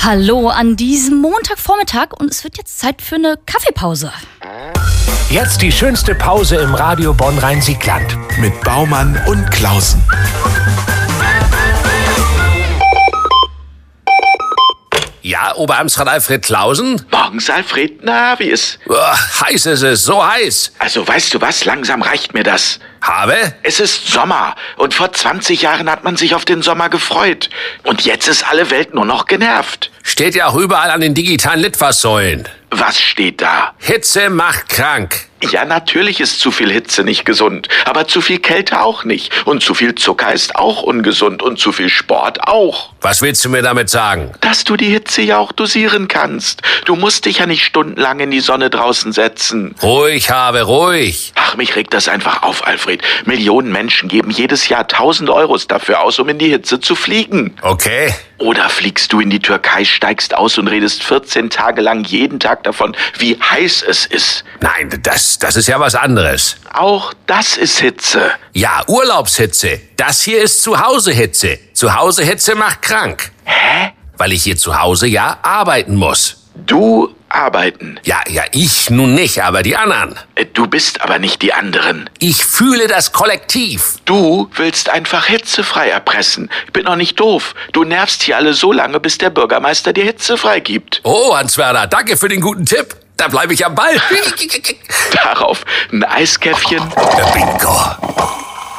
Hallo an diesem Montagvormittag und es wird jetzt Zeit für eine Kaffeepause. Jetzt die schönste Pause im Radio Bonn-Rhein-Siegland. Mit Baumann und Klausen. Ja, Oberamtsrat Alfred Klausen? Morgens, Alfred. Na, wie ist? Heiß ist es, so heiß. Also, weißt du was? Langsam reicht mir das. Habe? Es ist Sommer. Und vor 20 Jahren hat man sich auf den Sommer gefreut. Und jetzt ist alle Welt nur noch genervt. Steht ja auch überall an den digitalen Litfaßsäulen. Was steht da? Hitze macht krank. Ja, natürlich ist zu viel Hitze nicht gesund. Aber zu viel Kälte auch nicht. Und zu viel Zucker ist auch ungesund. Und zu viel Sport auch. Was willst du mir damit sagen? Dass du die Hitze ja auch dosieren kannst. Du musst dich ja nicht stundenlang in die Sonne draußen setzen. Ruhig, Habe, ruhig. Ach, mich regt das einfach auf, Alfred. Millionen Menschen geben jedes Jahr 1000 Euros dafür aus, um in die Hitze zu fliegen. Okay. Oder fliegst du in die Türkei, steigst aus und redest 14 Tage lang jeden Tag davon, wie heiß es ist. Nein, das ist ja was anderes. Auch das ist Hitze. Ja, Urlaubshitze. Das hier ist Zuhausehitze. Zuhausehitze macht krank. Hä? Weil ich hier zu Hause ja arbeiten muss. Du arbeiten. Ja, ich nun nicht, aber die anderen. Du bist aber nicht die anderen. Ich fühle das Kollektiv. Du willst einfach hitzefrei erpressen. Ich bin doch nicht doof. Du nervst hier alle so lange, bis der Bürgermeister dir hitzefrei gibt. Oh, Hans-Werner, danke für den guten Tipp. Da bleibe ich am Ball. Darauf ein Eiskäffchen. Bingo.